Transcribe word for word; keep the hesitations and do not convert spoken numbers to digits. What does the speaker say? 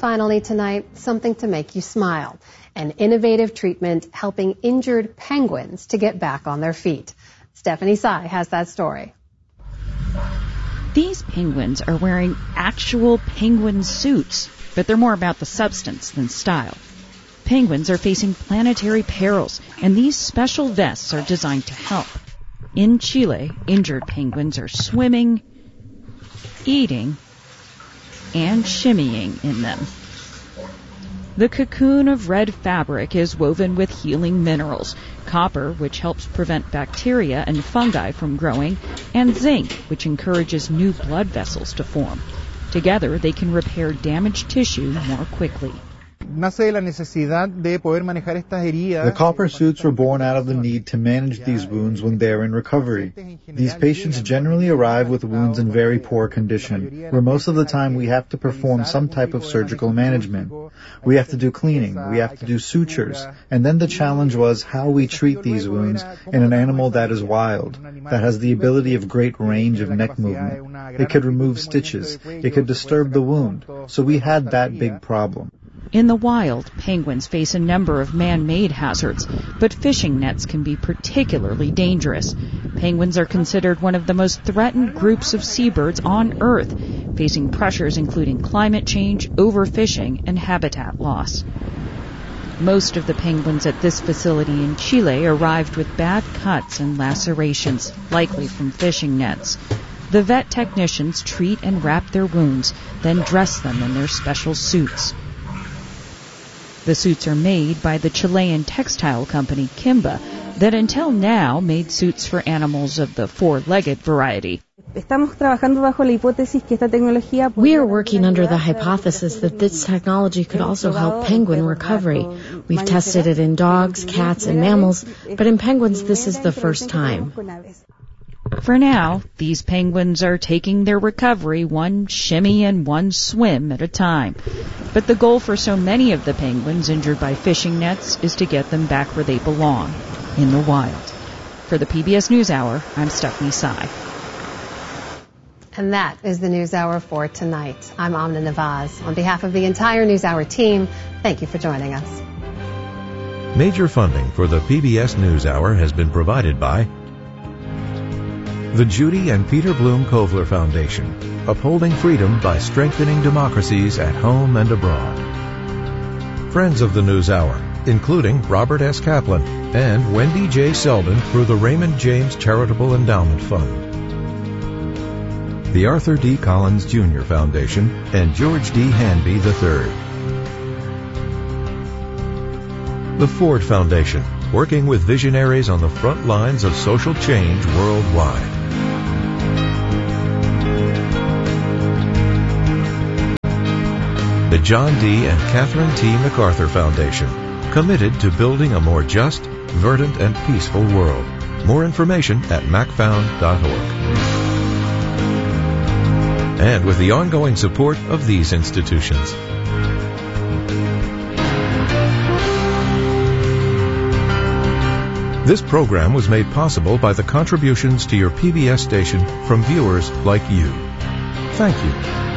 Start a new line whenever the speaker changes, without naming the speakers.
Finally tonight, something to make you smile. An innovative treatment helping injured penguins to get back on their feet. Stephanie Sy has that story.
These penguins are wearing actual penguin suits, but they're more about the substance than style. Penguins are facing planetary perils, and these special vests are designed to help. In Chile, injured penguins are swimming, eating, and shimmying in them. The cocoon of red fabric is woven with healing minerals, copper, which helps prevent bacteria and fungi from growing, and zinc, which encourages new blood vessels to form. Together, they can repair damaged tissue more quickly.
The copper suits were born out of the need to manage these wounds when they are in recovery. These patients generally arrive with wounds in very poor condition, where most of the time we have to perform some type of surgical management. We have to do cleaning, we have to do sutures, and then the challenge was how we treat these wounds in an animal that is wild, that has the ability of great range of neck movement. It could remove stitches, it could disturb the wound, so we had that big problem.
In the wild, penguins face a number of man-made hazards, but fishing nets can be particularly dangerous. Penguins are considered one of the most threatened groups of seabirds on Earth, facing pressures including climate change, overfishing, and habitat loss. Most of the penguins at this facility in Chile arrived with bad cuts and lacerations, likely from fishing nets. The vet technicians treat and wrap their wounds, then dress them in their special suits. The suits are made by the Chilean textile company Kimba, that until now made suits for animals of the four-legged variety.
We are working under the hypothesis that this technology could also help penguin recovery. We've tested it in dogs, cats, and mammals, but in penguins this is the first time.
For now, these penguins are taking their recovery one shimmy and one swim at a time. But the goal for so many of the penguins injured by fishing nets is to get them back where they belong, in the wild. For the P B S NewsHour, I'm Stephanie Sy.
And that is the NewsHour for tonight. I'm Amna Nawaz. On behalf of the entire NewsHour team, thank you for joining us.
Major funding for the P B S NewsHour has been provided by the Judy and Peter Bloom Kovler Foundation, upholding freedom by strengthening democracies at home and abroad. Friends of the NewsHour, including Robert S. Kaplan and Wendy J. Selden through the Raymond James Charitable Endowment Fund. The Arthur D. Collins Junior Foundation and George D. Hanby the third. The Ford Foundation, working with visionaries on the front lines of social change worldwide. The John D. and Catherine T. MacArthur Foundation, committed to building a more just, verdant, and peaceful world. More information at mac found dot org. And with the ongoing support of these institutions. This program was made possible by the contributions to your P B S station from viewers like you. Thank you.